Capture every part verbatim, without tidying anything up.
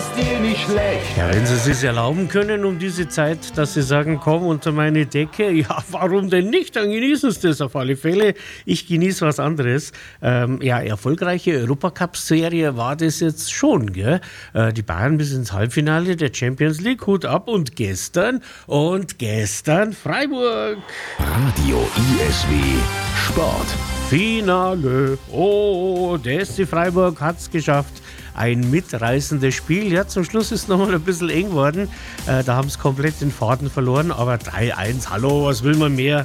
dir nicht schlecht. Ja, wenn Sie es sich erlauben können um diese Zeit, dass Sie sagen, komm unter meine Decke, ja, warum denn nicht? Dann genießen Sie das auf alle Fälle. Ich genieße was anderes. Ähm, ja, erfolgreiche Europacup-Serie war das jetzt schon, gell? Äh, die Bayern bis ins Halbfinale der Champions League, Hut ab. Und gestern, und gestern Freiburg. Radio I S W Sport. Finale. Oh, der S C Freiburg hat es geschafft. Ein mitreißendes Spiel. Ja, zum Schluss ist es nochmal ein bisschen eng geworden. Äh, da haben sie komplett den Faden verloren. Aber drei eins, hallo, was will man mehr?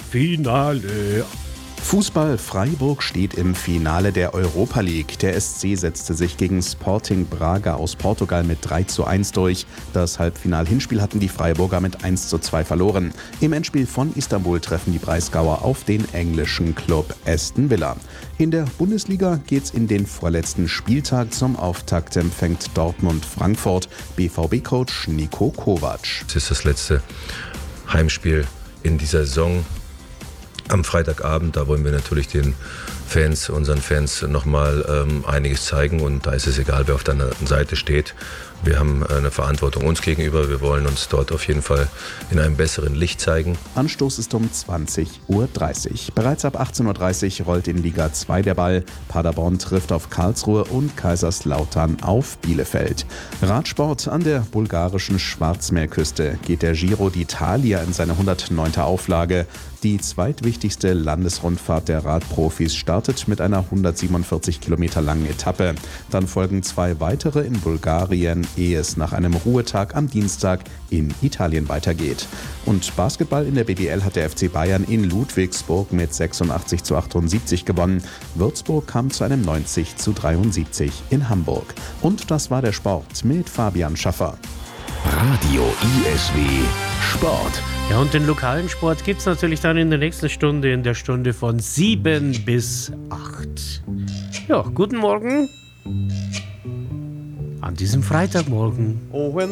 Finale. Fußball Freiburg steht im Finale der Europa League. Der S C setzte sich gegen Sporting Braga aus Portugal mit drei zu eins durch. Das Halbfinal-Hinspiel hatten die Freiburger mit eins zu zwei verloren. Im Endspiel von Istanbul treffen die Breisgauer auf den englischen Club Aston Villa. In der Bundesliga geht's in den vorletzten Spieltag. Zum Auftakt empfängt Dortmund Frankfurt. B V B-Coach Niko Kovac. Es ist das letzte Heimspiel in dieser Saison. Am Freitagabend, da wollen wir natürlich den Fans, unseren Fans nochmal ähm, einiges zeigen und da ist es egal, wer auf der anderen Seite steht. Wir haben eine Verantwortung uns gegenüber, wir wollen uns dort auf jeden Fall in einem besseren Licht zeigen. Anstoß ist um zwanzig Uhr dreißig. Bereits ab achtzehn Uhr dreißig rollt in Liga zwei der Ball. Paderborn trifft auf Karlsruhe und Kaiserslautern auf Bielefeld. Radsport: an der bulgarischen Schwarzmeerküste geht der Giro d'Italia in seine hundertneunte Auflage. Die zweitwichtigste Landesrundfahrt der Radprofis startet mit einer hundertsiebenundvierzig Kilometer langen Etappe. Dann folgen zwei weitere in Bulgarien, ehe es nach einem Ruhetag am Dienstag in Italien weitergeht. Und Basketball in der B B L hat der F C Bayern in Ludwigsburg mit sechsundachtzig zu achtundsiebzig gewonnen. Würzburg kam zu einem neunzig zu dreiundsiebzig in Hamburg. Und das war der Sport mit Fabian Schaffer. Radio I S W Sport. Ja, und den lokalen Sport gibt es natürlich dann in der nächsten Stunde, in der Stunde von sieben bis acht. Ja, guten Morgen an diesem Freitagmorgen. Oh, when